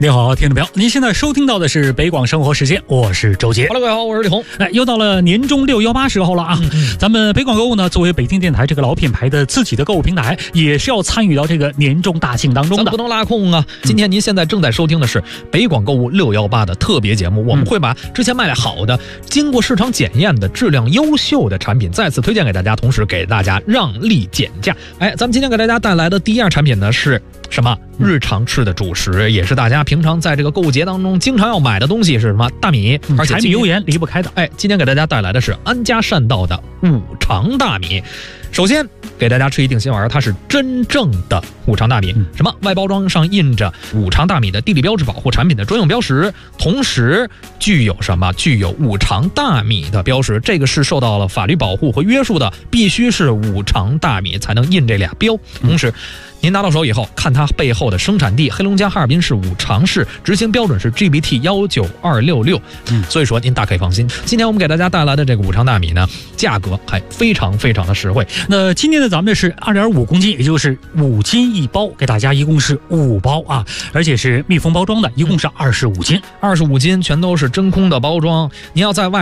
你好，听众朋友，您现在收听到的是北广生活时间，我是周杰。 Hello， 各位好，我是李红。 又到了年终618时候了啊！咱们北广购物呢，作为北京电台这个老品牌的自己的购物平台，也是要参与到这个年终大庆当中的。 咱不能拉空啊！今天您现在正在收听的是北广购物618的特别节目，我们会把之前卖的好的、经过市场检验的、质量优秀的产品再次推荐给大家，同时给大家让利减价。咱们今天给大家带来的第一样产品呢是什么？日常吃的主食，也是大家平常在这个购物节当中经常要买的东西是什么？大米，而且柴米油盐离不开的。 今天给大家带来的是安家善道的五常大米。首先给大家吃一定心丸，它是真正的五常大米。什么？外包装上印着五常大米的地理标志保护产品的专用标识，同时具有什么？具有五常大米的标识，这个是受到了法律保护和约束的，必须是五常大米才能印这俩标。同时您拿到手以后，看它背后的生产地，黑龙江哈尔滨市五常市，执行标准是 GBT19266。所以说您大可以放心。今天我们给大家带来的这个五常大米呢，价格还非常非常的实惠。 那今天的咱们是2.5公斤，也就是5斤一包，给大家一共是5包啊，而且是密封包装的，一共是25斤， 全都是真空的包装。您要在外